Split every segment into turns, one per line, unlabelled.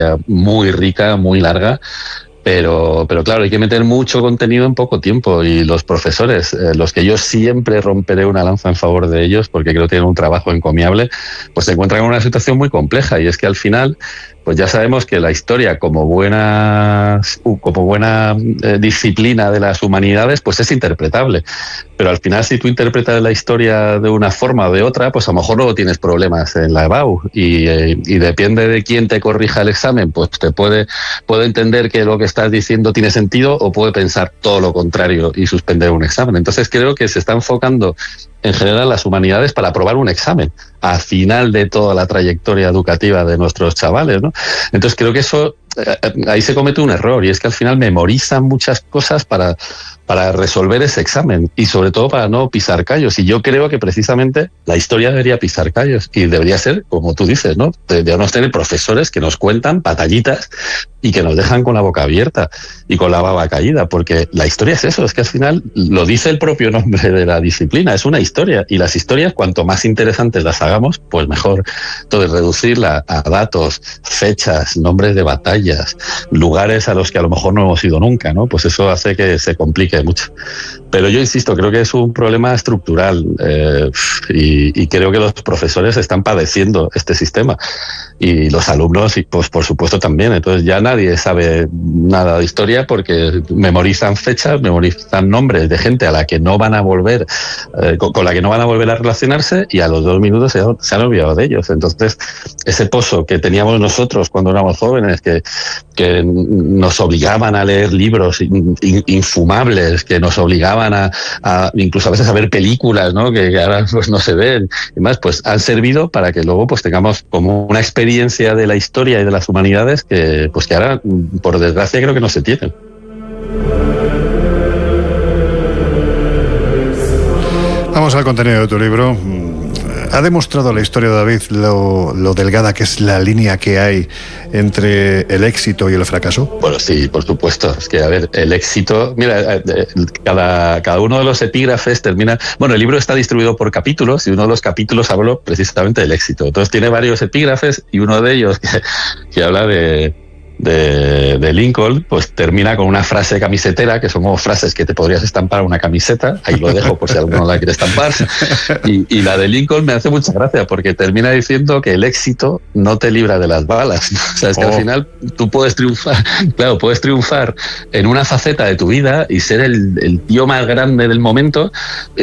muy rica, muy larga. Pero claro, hay que meter mucho contenido en poco tiempo, y los profesores, los que yo siempre romperé una lanza en favor de ellos, porque creo que tienen un trabajo encomiable, pues se encuentran en una situación muy compleja, y es que al final, pues ya sabemos que la historia, como buena disciplina de las humanidades, pues es interpretable. Pero al final, si tú interpretas la historia de una forma o de otra, pues a lo mejor luego tienes problemas en la EBAU, y depende de quién te corrija el examen, pues puede entender que lo que estás diciendo tiene sentido, o puede pensar todo lo contrario y suspender un examen. Entonces creo que se está enfocando en general las humanidades para aprobar un examen al final de toda la trayectoria educativa de nuestros chavales, ¿no? Entonces creo que eso, ahí se comete un error, y es que al final memorizan muchas cosas para resolver ese examen, y sobre todo para no pisar callos. Y yo creo que precisamente la historia debería pisar callos, y debería ser, como tú dices, ¿no? Deberíamos tener profesores que nos cuentan batallitas y que nos dejan con la boca abierta y con la baba caída, porque la historia es eso, es que al final lo dice el propio nombre de la disciplina, es una historia, y las historias, cuanto más interesantes las hagamos, pues mejor. Entonces, reducirla a datos, fechas, nombres de batallas, lugares a los que a lo mejor no hemos ido nunca, ¿no? Pues eso hace que se complique mucho. Pero yo insisto, creo que es un problema estructural, y creo que los profesores están padeciendo este sistema, y los alumnos, y pues por supuesto también. Entonces ya nadie sabe nada de historia, porque memorizan fechas, memorizan nombres de gente a la que no van a volver, con la que no van a volver a relacionarse, y a los 2 minutos se han olvidado de ellos. Entonces, ese pozo que teníamos nosotros cuando éramos jóvenes, que nos obligaban a leer libros infumables, que nos obligaban a incluso a veces a ver películas, ¿no? Que ahora pues no se ven y más, pues han servido para que luego pues tengamos como una experiencia de la historia y de las humanidades que ahora, por desgracia, creo que no se tienen.
Vamos al contenido de tu libro. ¿Ha demostrado la historia de David lo delgada que es la línea que hay entre el éxito y el fracaso?
Bueno, sí, por supuesto. Es que, a ver, el éxito... Mira, cada uno de los epígrafes termina... Bueno, el libro está distribuido por capítulos, y uno de los capítulos habla precisamente del éxito. Entonces tiene varios epígrafes, y uno de ellos que habla de Lincoln, pues termina con una frase camisetera, que son como frases que te podrías estampar una camiseta. Ahí lo dejo por si alguno la quiere estampar. Y la de Lincoln me hace mucha gracia, porque termina diciendo que el éxito no te libra de las balas, ¿no? O sea, es que al final tú puedes triunfar, claro, puedes triunfar en una faceta de tu vida y ser el tío más grande del momento,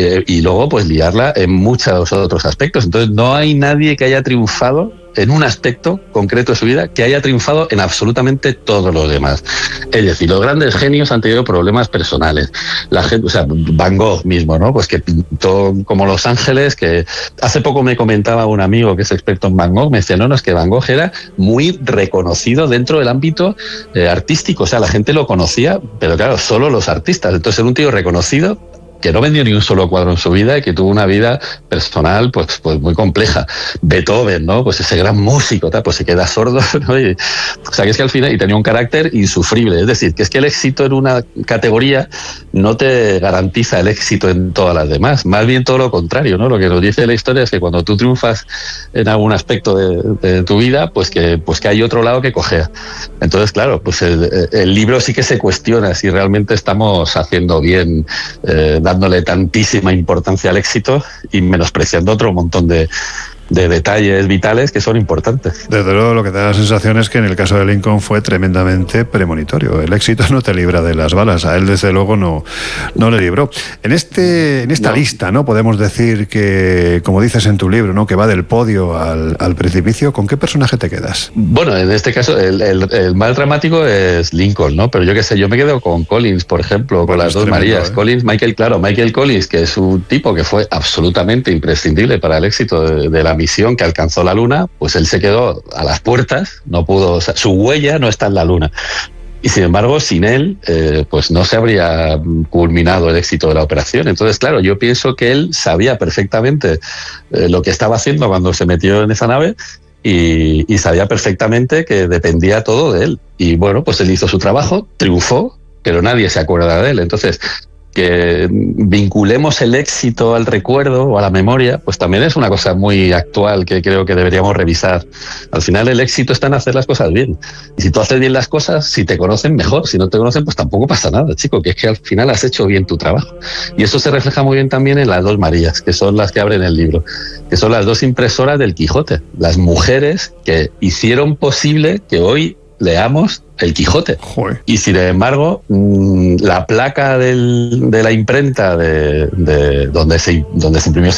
y luego pues liarla en muchos otros aspectos. Entonces no hay nadie que haya triunfado en un aspecto concreto de su vida que haya triunfado en absolutamente todos los demás. Es decir, los grandes genios han tenido problemas personales. La gente, o sea, Van Gogh mismo, ¿no? Pues que pintó como Los Ángeles, que hace poco me comentaba un amigo que es experto en Van Gogh, me decía, no, es que Van Gogh era muy reconocido dentro del ámbito artístico, o sea, la gente lo conocía, pero claro, solo los artistas. Entonces era un tío reconocido, que no vendió ni un solo cuadro en su vida, y que tuvo una vida personal pues muy compleja. Beethoven, ¿no? Pues ese gran músico, pues se queda sordo, ¿no? O sea, que es que al final, y tenía un carácter insufrible. Es decir, que es que el éxito en una categoría no te garantiza el éxito en todas las demás. Más bien todo lo contrario, ¿no? Lo que nos dice la historia es que cuando tú triunfas en algún aspecto de tu vida, pues que hay otro lado que cojea. Entonces, claro, pues el libro sí que se cuestiona si realmente estamos haciendo bien, dándole tantísima importancia al éxito y menospreciando otro montón de detalles vitales que son importantes.
Desde luego, lo que da la sensación es que en el caso de Lincoln fue tremendamente premonitorio. El éxito no te libra de las balas, a él desde luego no le libró. En esta lista, ¿no? Podemos decir que, como dices en tu libro, ¿no? Que va del podio al precipicio. ¿Con qué personaje te quedas?
Bueno, en este caso el más dramático es Lincoln, ¿no? Pero yo qué sé, yo me quedo con Collins, por ejemplo, con las dos Marías. Michael Collins, que es un tipo que fue absolutamente imprescindible para el éxito de la misión que alcanzó la Luna, pues él se quedó a las puertas, no pudo, o sea, su huella no está en la Luna. Y sin embargo, sin él, pues no se habría culminado el éxito de la operación. Entonces, claro, yo pienso que él sabía perfectamente lo que estaba haciendo cuando se metió en esa nave, y sabía perfectamente que dependía todo de él. Y bueno, pues él hizo su trabajo, triunfó, pero nadie se acuerda de él. Entonces, vinculemos el éxito al recuerdo o a la memoria, pues también es una cosa muy actual que creo que deberíamos revisar. Al final el éxito está en hacer las cosas bien. Y si tú haces bien las cosas, si te conocen, mejor. Si no te conocen, pues tampoco pasa nada, chico, que es que al final has hecho bien tu trabajo. Y eso se refleja muy bien también en las dos Marías, que son las que abren el libro, que son las dos impresoras del Quijote, las mujeres que hicieron posible que hoy leamos el Quijote.
Joder.
Y sin embargo, la placa de la imprenta de donde se imprimió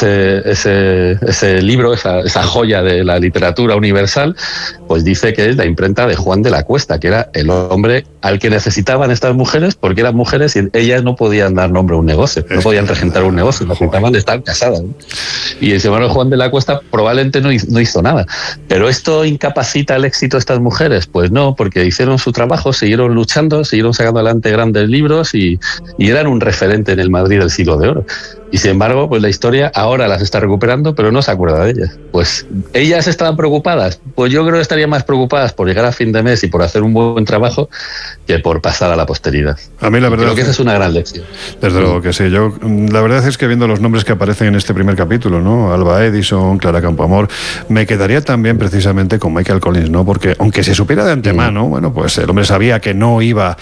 ese libro, esa joya de la literatura universal, pues dice que es la imprenta de Juan de la Cuesta, que era el hombre al que necesitaban estas mujeres, porque eran mujeres y ellas no podían dar nombre a un negocio, no podían regentar un negocio, necesitaban de estar casadas, ¿no? Y el señor Juan de la Cuesta probablemente no hizo nada. ¿Pero esto incapacita el éxito de estas mujeres? Pues no, porque hicieron su trabajo, siguieron luchando, siguieron sacando adelante grandes libros y eran un referente en el Madrid del siglo de oro. Y sin embargo, pues la historia ahora las está recuperando, pero no se acuerda de ellas. Pues ellas estaban preocupadas. Pues yo creo que estarían más preocupadas por llegar a fin de mes y por hacer un buen trabajo que por pasar a la posteridad.
A mí la verdad
creo que esa es una gran lección.
Desde luego que sí. Yo la verdad es que viendo los nombres que aparecen en este primer capítulo, ¿no? Alba Edison, Clara Campoamor, me quedaría también precisamente con Michael Collins, ¿no? Porque aunque se supiera de antemano, bueno, pues el hombre sabía que no iba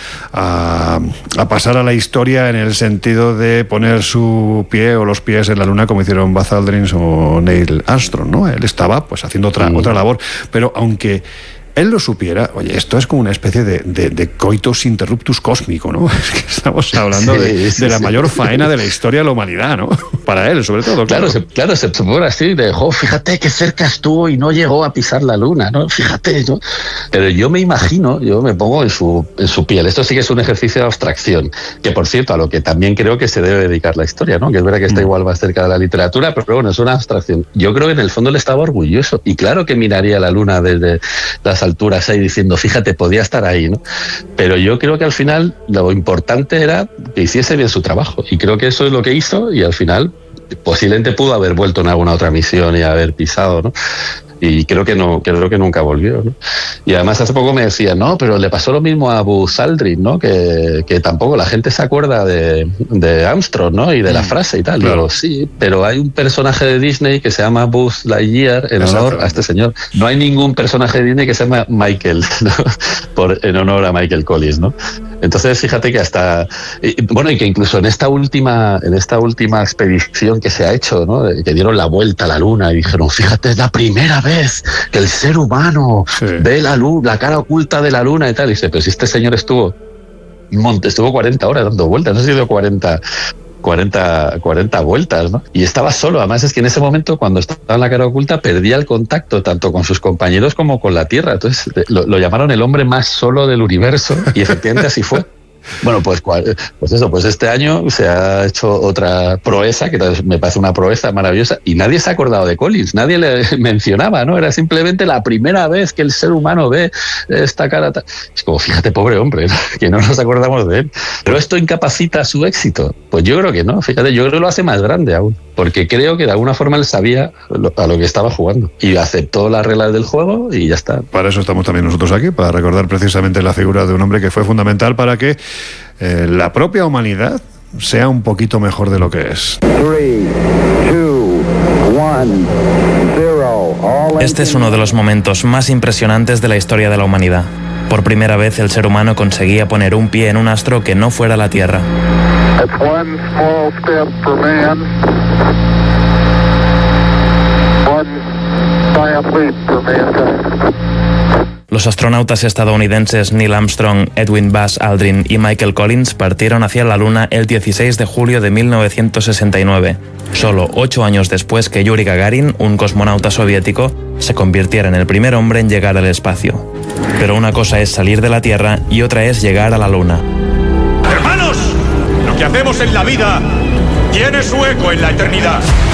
a pasar a la historia en el sentido de poner su pie o los pies en la luna como hicieron Buzz Aldrin o Neil Armstrong, ¿no? Él estaba pues haciendo otra labor, pero aunque él lo supiera, oye, esto es como una especie de coitus interruptus cósmico, ¿no? Es que estamos hablando de la mayor faena de la historia de la humanidad, ¿no? Para él, sobre todo.
Claro, se pone así, de, fíjate qué cerca estuvo y no llegó a pisar la luna, ¿no? Fíjate, ¿no? Pero yo me imagino, yo me pongo en su piel. Esto sí que es un ejercicio de abstracción, que por cierto, a lo que también creo que se debe dedicar la historia, ¿no? Que es verdad que está igual más cerca de la literatura, pero bueno, es una abstracción. Yo creo que en el fondo él estaba orgulloso y claro que miraría la luna desde las alturas ahí diciendo, fíjate, podía estar ahí, ¿no? Pero yo creo que al final lo importante era que hiciese bien su trabajo y creo que eso es lo que hizo y al final posiblemente pudo haber vuelto en alguna otra misión y haber pisado, ¿no? Y creo que nunca volvió, ¿no? Y además hace poco me decían, no, pero le pasó lo mismo a Buzz Aldrin, ¿no? Que tampoco la gente se acuerda de Armstrong, ¿no? Y de la frase y tal. Claro. Digo, sí, pero hay un personaje de Disney que se llama Buzz Lightyear en honor a este señor. No hay ningún personaje de Disney que se llama Michael, ¿no? En honor a Michael Collins, ¿no? Entonces, fíjate que hasta... Bueno, y que incluso en esta última expedición que se ha hecho, ¿no? Que dieron la vuelta a la luna y dijeron, fíjate, es la primera vez que el ser humano ve la luz, la cara oculta de la luna y tal. Y dice, pero si este señor estuvo 40 horas dando vueltas, no sé si dio 40 vueltas, ¿no? Y estaba solo. Además es que en ese momento, cuando estaba en la cara oculta, perdía el contacto tanto con sus compañeros como con la Tierra. Entonces lo llamaron el hombre más solo del universo y efectivamente así fue. Bueno, pues este año se ha hecho otra proeza, que me parece una proeza maravillosa, y nadie se ha acordado de Collins, nadie le mencionaba, ¿no? Era simplemente la primera vez que el ser humano ve esta cara. Es como, fíjate, pobre hombre, ¿no? Que no nos acordamos de él. ¿Pero esto incapacita su éxito? Pues yo creo que no, fíjate, yo creo que lo hace más grande aún, porque creo que de alguna forma él sabía a lo que estaba jugando, y aceptó las reglas del juego y ya está.
Para eso estamos también nosotros aquí, para recordar precisamente la figura de un hombre que fue fundamental para que la propia humanidad sea un poquito mejor de lo que es.
3, 2, 1, 0.
Este es uno de los momentos más impresionantes de la historia de la humanidad. Por primera vez el ser humano conseguía poner un pie en un astro que no fuera la Tierra.
It's one small step for man, one giant leap for mankind.
Los astronautas estadounidenses Neil Armstrong, Edwin Buzz Aldrin y Michael Collins partieron hacia la Luna el 16 de julio de 1969, solo 8 años después que Yuri Gagarin, un cosmonauta soviético, se convirtiera en el primer hombre en llegar al espacio. Pero una cosa es salir de la Tierra y otra es llegar a la Luna.
¡Hermanos! Lo que hacemos en la vida tiene su eco en la eternidad.